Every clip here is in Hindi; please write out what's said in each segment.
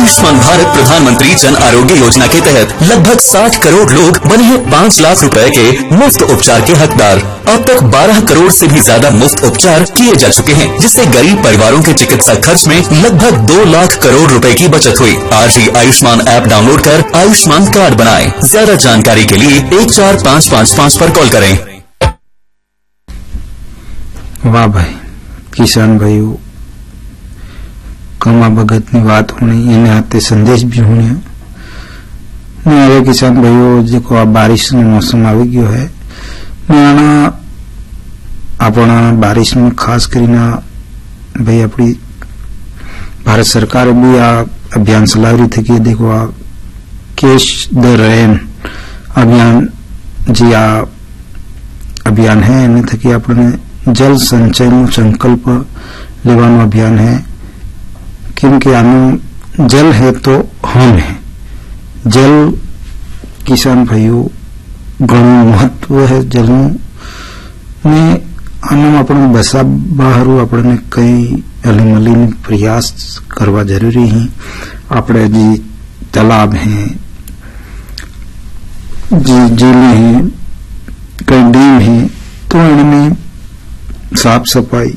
आयुष्मान भारत प्रधानमंत्री जन आरोग्य योजना के तहत लगभग 60 करोड़ लोग बने हैं 5 लाख रुपए के मुफ्त उपचार के हकदार। अब तक 12 करोड़ से भी ज्यादा मुफ्त उपचार किए जा चुके हैं, जिससे गरीब परिवारों के चिकित्सा खर्च में लगभग 2 लाख करोड़ रुपए की बचत हुई। आज ही आयुष्मान ऐप डाउनलोड कर आयुष्मान कार्ड बनाएं। ज्यादा जानकारी के लिए 14555 पर कॉल करें। वाह भाई, किसान भाइयों, कमा भगत ની વાત હોણી એને હાથે સંદેશ भी હોણી। હવે કિસાન ભાઈઓ જેકો આ બારિશનો મોસમ આવી ગયો है, આપણા બારિશમાં ખાસ કરીને ભાઈ આપણી ભારત સરકારે भी આ અભિયાન ચલાવી थी कि देखो आ कैच द रेन अभियान जी आ अभियान है એને થકી આપણે जल संचयનો संकल्प लेवानो अभियान है, क्योंकि आनो जल है तो हम है। जल किसान भाइयों घणो महत्व है जलनु ने आनो आपण बसाववा आपणे कई हलीमलीने प्रयास करवा जरूरी है। आपणे जी तालाब है, जी झीलें है, कई डैम है, तो इनमें साफ सफाई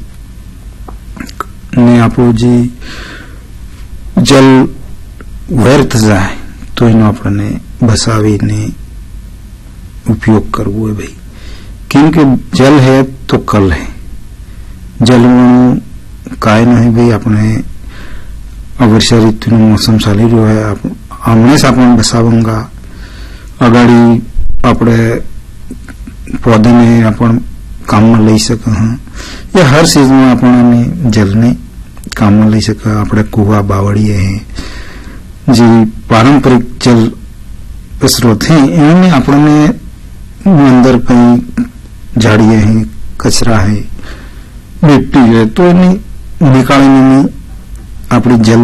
ने आपो जी जल व्यर्थ जाए तो इन अपने बसावीने उपयोग करवो है भाई, क्योंकि जल है तो कल है। जल काय नहीं भाई, अपने वर्षा ऋतु मौसम चाली रो है, हमने से अपन बसावंगा अगाड़ी अपने पौधे ने अपन काम में लई सके हैं, या हर सीजन में अपने जल ने काम में लई सके। अपने कुआ बावड़ी है जी पारंपरिक जल स्रोत है, इनमें अपने अंदर कई झाड़ियां हैं, कचरा है, मिट्टी है, तो इन्हें निकालने में अपनी जल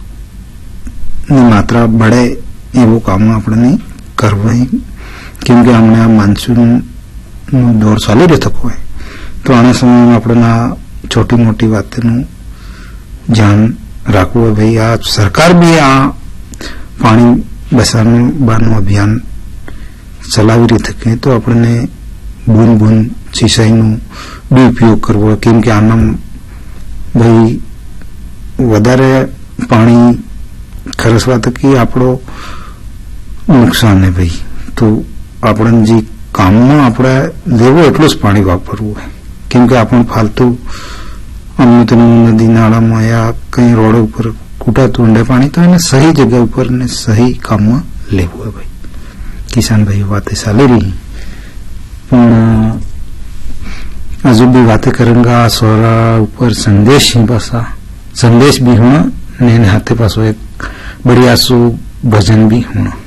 मात्रा बढ़े वो काम अपने करवा है। क्योंकि हमने मानसून दौर चालू रही थको है, तो आने समय में अपना छोटी मोटी बातें ध्यान रखो है भाई। आज सरकार भी आ पानी बचाने अभियान चलावी रही थके, तो अपने बूंद बूंद सिंचाई भी उपयोग करवो, क्योंकि आना भाई वधारे पानी खरसवा थकी आपड़ो नुकसान है भाई। तो आपण जी काम में आपणे लेवो एटलुं ज पाणी वापरवुं है, क्योंकि आपण फालतू अमृत नदी नाला में या कई रोड पर कूटातुं ऊंडे पानी, तो इन्हें सही जगह पर ने सही काम में लेवुं है भाई। किसान भाई बातें चाली रही, पण हजू भी बातें करेंगा सोरा ऊपर संदेश ही पासा संदेश भी होना ने हाथे पासो एक बढ़िया सो भजन भी होना।